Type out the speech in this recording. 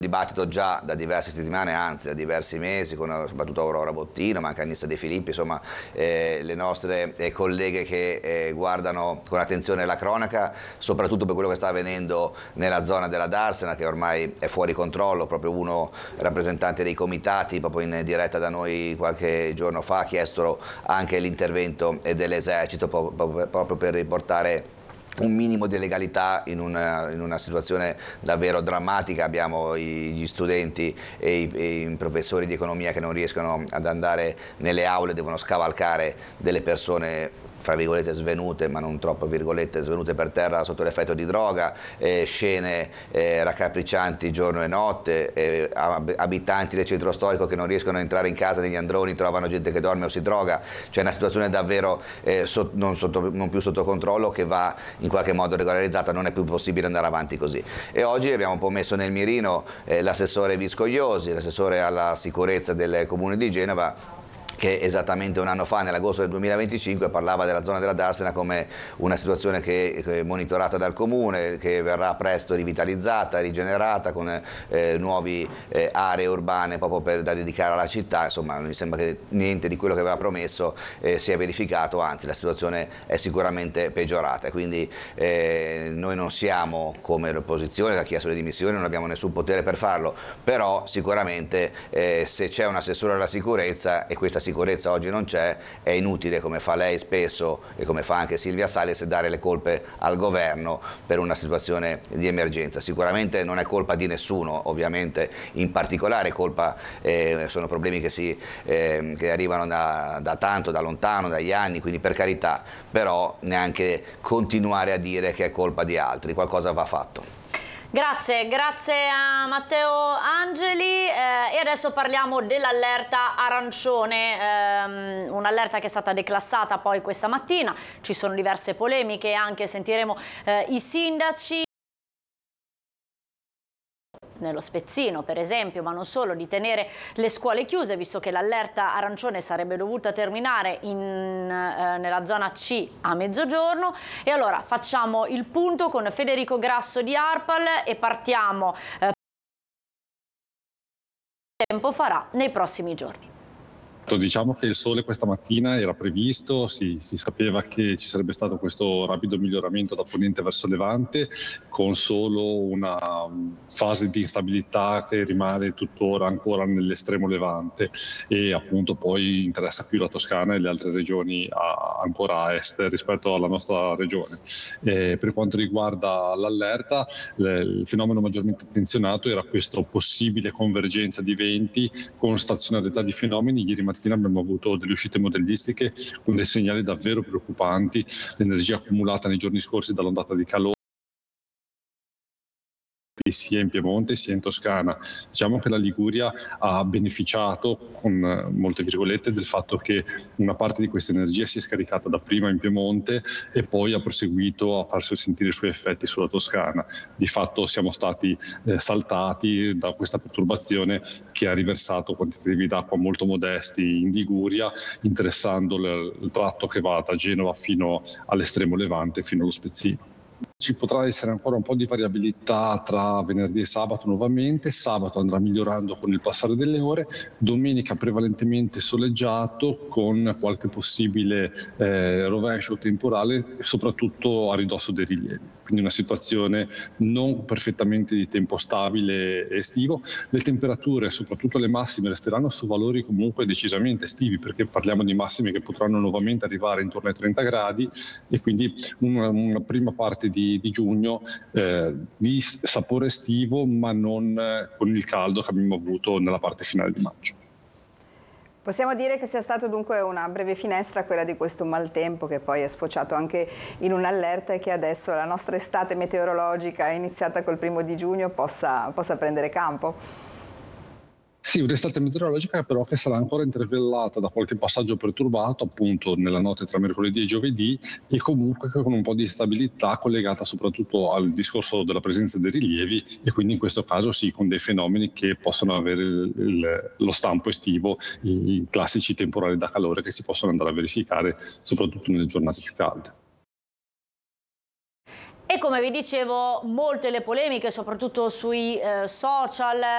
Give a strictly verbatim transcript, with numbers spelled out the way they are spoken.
dibattito già da diverse settimane, anzi da diversi mesi, con soprattutto Aurora Bottino, ma anche Annissa De Filippi, insomma eh, le nostre eh, colleghe che eh, guardano con attenzione la cronaca, soprattutto per quello che sta avvenendo nella zona della Darsena, che ormai è fuori controllo. Proprio uno rappresentante dei comitati, proprio in diretta da noi qualche giorno fa, ha chiesto anche l'intervento dell'esercito proprio, proprio per riportare un minimo di legalità in una, in una situazione davvero drammatica. Abbiamo i, gli studenti e i, e i professori di economia che non riescono ad andare nelle aule, devono scavalcare delle persone fra virgolette svenuti, ma non troppo virgolette, svenuti per terra sotto l'effetto di droga, eh, scene eh, raccapriccianti giorno e notte, eh, abitanti del centro storico che non riescono a entrare in casa negli androni, trovano gente che dorme o si droga. C'è una situazione davvero eh, so, non, sotto, non più sotto controllo, che va in qualche modo regolarizzata. Non è più possibile andare avanti così. E oggi abbiamo un po' messo nel mirino eh, l'assessore Viscogliosi, l'assessore alla sicurezza del Comune di Genova, che esattamente un anno fa, nell'agosto del duemilaventicinque, parlava della zona della Darsena come una situazione che è monitorata dal Comune, che verrà presto rivitalizzata, rigenerata, con eh, nuove eh, aree urbane proprio per, da dedicare alla città. Insomma, mi sembra che niente di quello che aveva promesso eh, sia verificato, anzi la situazione è sicuramente peggiorata. Quindi eh, noi non siamo come l'opposizione che ha chiesto le dimissioni, non abbiamo nessun potere per farlo, però sicuramente eh, se c'è un assessore alla sicurezza e questa sicurezza oggi non c'è, è inutile, come fa lei spesso e come fa anche Silvia Salis, dare le colpe al governo per una situazione di emergenza. Sicuramente non è colpa di nessuno, ovviamente, in particolare colpa, eh, sono problemi che, si, eh, che arrivano da, da tanto, da lontano, dagli anni, quindi per carità, però neanche continuare a dire che è colpa di altri, qualcosa va fatto. Grazie, grazie a Matteo Angeli eh, e adesso parliamo dell'allerta arancione, ehm, un'allerta che è stata declassata poi questa mattina. Ci sono diverse polemiche, anche sentiremo eh, i sindaci. Nello Spezzino per esempio, ma non solo, di tenere le scuole chiuse, visto che l'allerta arancione sarebbe dovuta terminare in, eh, nella zona C a mezzogiorno. E allora facciamo il punto con Federico Grasso di ARPAL e partiamo. Eh, tempo farà nei prossimi giorni. Diciamo che il sole questa mattina era previsto, si, si sapeva che ci sarebbe stato questo rapido miglioramento da ponente verso levante, con solo una fase di instabilità che rimane tuttora ancora nell'estremo levante, e appunto poi interessa più la Toscana e le altre regioni a, ancora a est rispetto alla nostra regione. E per quanto riguarda l'allerta, il fenomeno maggiormente attenzionato era questa possibile convergenza di venti con stazionarietà di fenomeni. Ieri mattina abbiamo avuto delle uscite modellistiche con dei segnali davvero preoccupanti. L'energia accumulata nei giorni scorsi dall'ondata di calore sia in Piemonte sia in Toscana. Diciamo che la Liguria ha beneficiato, con molte virgolette, del fatto che una parte di questa energia si è scaricata da prima in Piemonte e poi ha proseguito a farsi sentire i suoi effetti sulla Toscana. Di fatto siamo stati eh, saltati da questa perturbazione che ha riversato quantitativi d'acqua molto modesti in Liguria, interessando il, il tratto che va da Genova fino all'estremo levante, fino allo Spezzino. Ci potrà essere ancora un po' di variabilità tra venerdì e sabato nuovamente. Sabato andrà migliorando con il passare delle ore, domenica prevalentemente soleggiato con qualche possibile eh, rovescio temporale, soprattutto a ridosso dei rilievi. Quindi una situazione non perfettamente di tempo stabile estivo. Le temperature, soprattutto le massime, resteranno su valori comunque decisamente estivi, perché parliamo di massime che potranno nuovamente arrivare intorno ai trenta gradi, e quindi una, una prima parte di di giugno eh, di sapore estivo, ma non eh, con il caldo che abbiamo avuto nella parte finale di maggio. Possiamo dire che sia stata dunque una breve finestra quella di questo maltempo, che poi è sfociato anche in un'allerta, e che adesso la nostra estate meteorologica iniziata col primo di giugno possa, possa prendere campo. Sì, un'estate meteorologica però che sarà ancora intervellata da qualche passaggio perturbato appunto nella notte tra mercoledì e giovedì, e comunque con un po' di instabilità collegata soprattutto al discorso della presenza dei rilievi, e quindi in questo caso sì, con dei fenomeni che possono avere il, il, lo stampo estivo, i, i classici temporali da calore che si possono andare a verificare soprattutto nelle giornate più calde. E come vi dicevo, molte le polemiche, soprattutto sui eh, social.